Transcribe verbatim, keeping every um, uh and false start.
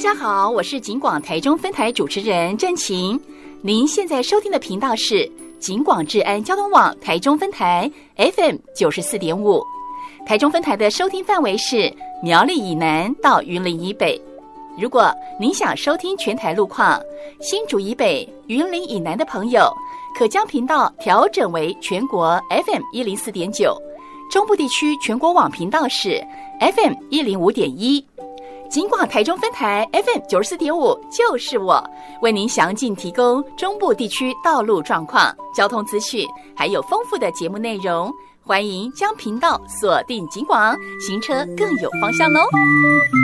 家好，我是警广台中分台主持人郑晴。您现在收听的频道是警广治安交通网台中分台 F M 九十四点五。台中分台的收听范围是苗栗以南到云林以北。如果您想收听全台路况，新竹以北、云林以南的朋友，可将频道调整为全国 F M 一零四点九。中部地区全国网频道是 F M 一零五点一。警广台中分台 F M 九十四点五就是我，为您详尽提供中部地区道路状况、交通资讯，还有丰富的节目内容。欢迎将频道锁定警广，行车更有方向哦。